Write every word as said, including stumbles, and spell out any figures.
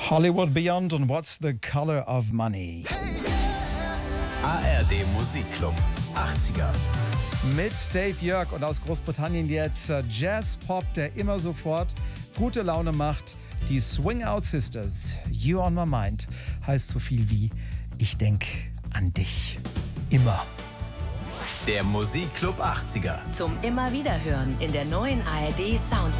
Hollywood Beyond und What's the Color of Money? A R D Musikclub achtziger. Mit Dave Jörg und aus Großbritannien jetzt äh, Jazz-Pop, der immer sofort gute Laune macht. Die Swing Out Sisters, You on My Mind, heißt so viel wie Ich denk an dich. Immer. Der Musikclub achtziger. Zum immer wieder hören in der neuen A R D Sound